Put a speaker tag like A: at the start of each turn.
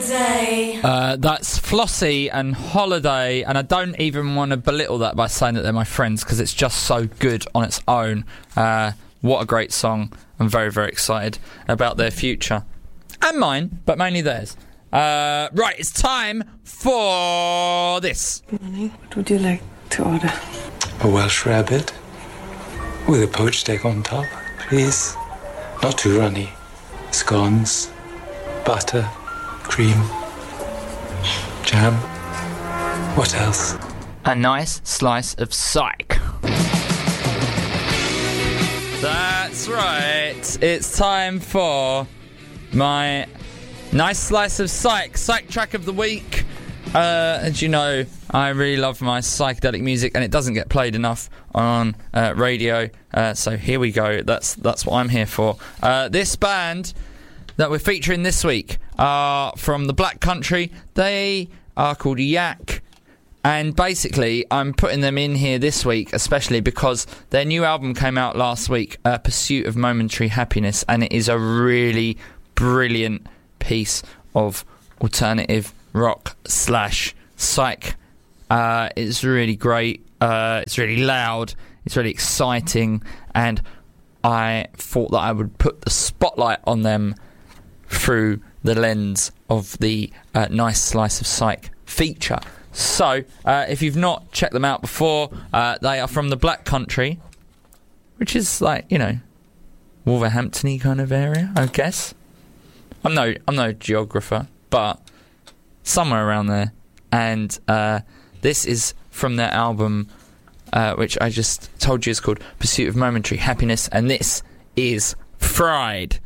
A: That's Flossie and Holiday, and I don't even want to belittle that by saying that they're my friends, because it's just so good on its own. What a great song. I'm very, very excited about their future. And mine, but mainly theirs. Right, it's time for this.
B: Good morning. What would you like to order?
C: A Welsh rabbit with a poached egg on top, please. Not too runny. Scones, butter, cream, jam. What else?
A: A nice slice of psych. That's right. It's time for my nice slice of psych track of the week. As you know, I really love my psychedelic music, and it doesn't get played enough on radio. So here we go. That's what I'm here for. This band that we're featuring this week are from the Black Country. They are called Yak. And basically, I'm putting them in here this week, especially because their new album came out last week, Pursuit of Momentary Happiness, and it is a really brilliant piece of alternative rock / psych. It's really great. It's really loud. It's really exciting. And I thought that I would put the spotlight on them through the lens of the Nice Slice of Psych feature. So, if you've not checked them out before, they are from the Black Country, which is like, you know, Wolverhampton-y kind of area, I guess. I'm no geographer, but somewhere around there. And this is from their album, which I just told you is called Pursuit of Momentary Happiness, and this is Fried.